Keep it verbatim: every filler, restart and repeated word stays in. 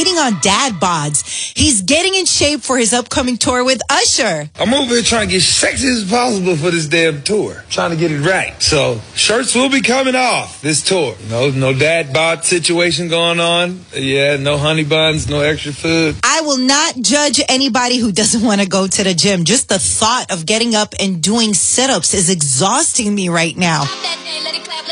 hitting on dad bods. He's getting in shape for his upcoming tour with Usher. I'm over here trying to get sexy as possible for this damn tour. Trying to get it right. So shirts will be coming off this tour. No, no dad bod situation going on. Yeah, no honey buns, no extra food. I will not judge anybody who doesn't want to go to the gym. Just the thought of getting up and doing sit-ups is exhausting me right now.